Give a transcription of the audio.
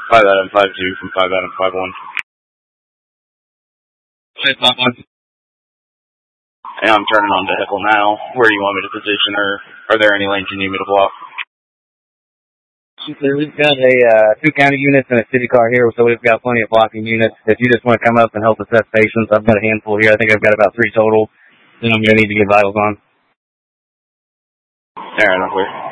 5 Adam 5-2 from 5 Adam 5-1. Hey, 5-1. And I'm turning on to Heckle now. Where do you want me to position, or are there any lanes you need me to block? We've got a 2 county units and a city car here, so we've got plenty of blocking units. If you just want to come up and help assess patients, I've got a handful here. I think I've got about 3 total. Then I'm going to need to get vitals on. Fair enough,